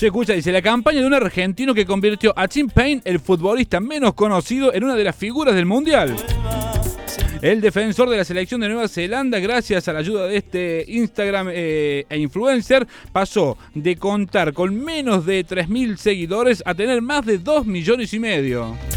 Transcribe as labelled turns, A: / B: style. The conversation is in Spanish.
A: Se escucha, dice, la campaña de un argentino que convirtió a Tim Payne, el futbolista menos conocido, en una de las figuras del Mundial. El defensor de la selección de Nueva Zelanda, gracias a la ayuda de este Instagram e influencer, pasó de contar con menos de 3.000 seguidores a tener más de 2,5 millones.